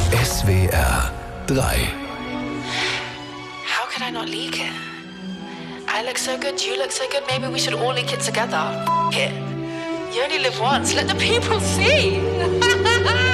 SWR 3. How could I not leak it? I look so good, you look so good, maybe we should all leak it together. It. You only live once, let the people see.